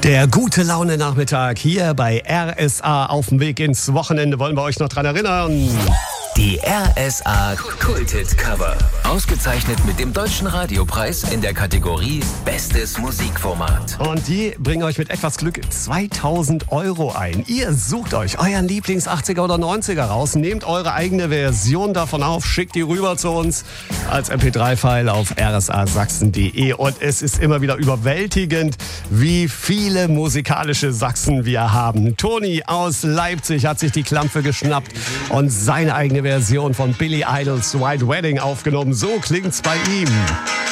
Der gute Laune Nachmittag hier bei RSA auf dem Weg ins Wochenende. Wollen wir euch noch dran erinnern? Die RSA Kulthit Cover. Ausgezeichnet mit dem Deutschen Radiopreis in der Kategorie Bestes Musikformat. Und die bringen euch mit etwas Glück 2.000 € ein. Ihr sucht euch euren Lieblings-80er oder 90er raus, nehmt eure eigene Version davon auf, schickt die rüber zu uns als MP3-File auf rsasachsen.de. Und es ist immer wieder überwältigend, wie viele musikalische Sachsen wir haben. Toni aus Leipzig hat sich die Klampfe geschnappt und seine eigene Version von Billy Idols White Wedding aufgenommen. So klingt's bei ihm.